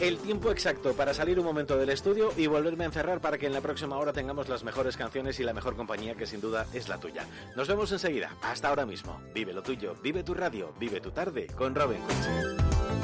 el tiempo exacto para salir un momento del estudio y volverme a encerrar para que en la próxima hora tengamos las mejores canciones y la mejor compañía, que sin duda es la tuya. Nos vemos enseguida. Hasta ahora mismo. Vive lo tuyo, vive tu radio, vive tu tarde con Robin Cootsy.